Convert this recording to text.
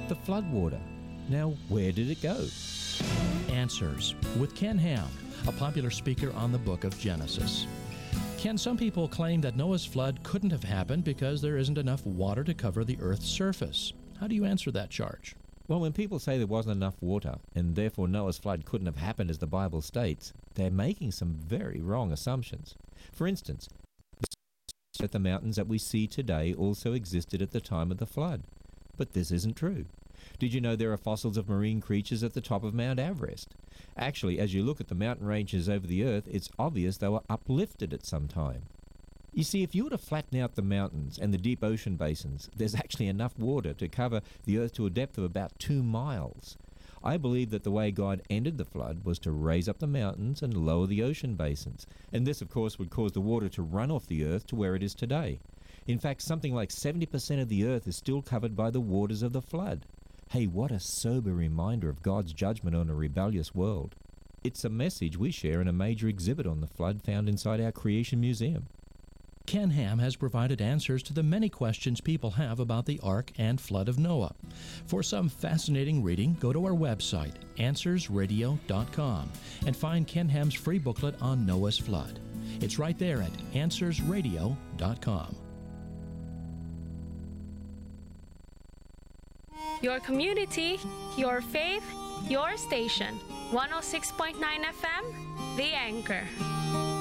The floodwater. Now, where did it go? Answers with Ken Ham, a popular speaker on the book of Genesis. Ken, some people claim that Noah's flood couldn't have happened because there isn't enough water to cover the Earth's surface. How do you answer that charge? Well, when people say there wasn't enough water, and therefore Noah's flood couldn't have happened as the Bible states, they're making some very wrong assumptions. For instance, that the mountains that we see today also existed at the time of the flood. But this isn't true. Did you know there are fossils of marine creatures at the top of Mount Everest? Actually, as you look at the mountain ranges over the Earth, it's obvious they were uplifted at some time. You see, if you were to flatten out the mountains and the deep ocean basins, there's actually enough water to cover the Earth to a depth of about 2 miles. I believe that the way God ended the flood was to raise up the mountains and lower the ocean basins. And this, of course, would cause the water to run off the Earth to where it is today. In fact, something like 70% of the Earth is still covered by the waters of the flood. Hey, what a sober reminder of God's judgment on a rebellious world. It's a message we share in a major exhibit on the flood found inside our Creation Museum. Ken Ham has provided answers to the many questions people have about the Ark and flood of Noah. For some fascinating reading, go to our website, AnswersRadio.com, and find Ken Ham's free booklet on Noah's flood. It's right there at AnswersRadio.com. Your community, your faith, your station. 106.9 FM, The Anchor.